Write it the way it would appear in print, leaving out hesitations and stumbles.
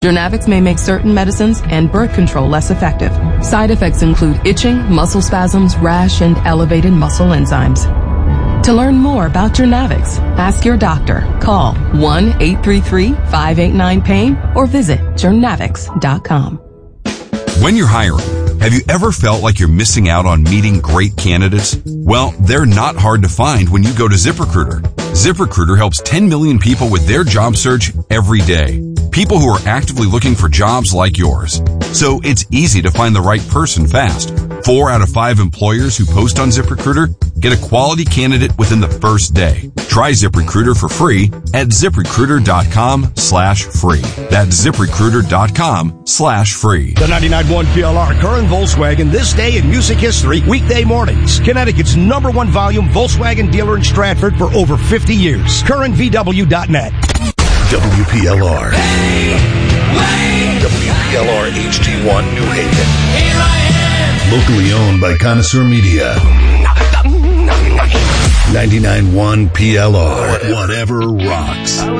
Jernavix may make certain medicines and birth control less effective. Side effects include itching, muscle spasms, rash, and elevated muscle enzymes. To learn more about Jernavix, ask your doctor. Call 1-833-589-PAIN or visit Jernavix.com. When you're hiring, have you ever felt like you're missing out on meeting great candidates? Well, they're not hard to find when you go to ZipRecruiter. ZipRecruiter helps 10 million people with their job search every day. People who are actively looking for jobs like yours. So it's easy to find the right person fast. 4 out of 5 employers who post on ZipRecruiter get a quality candidate within the first day. Try ZipRecruiter for free at ZipRecruiter.com/free. That's ZipRecruiter.com/free. The 99.1 PLR Curran Volkswagen, this day in music history, weekday mornings. Connecticut's #1 volume Volkswagen dealer in Stratford for over 50 years. CurranVW.net. WPLR. WPLR HD1 New Haven. Here I am. Locally owned by Connoisseur Media. 99.1 PLR. Whatever rocks.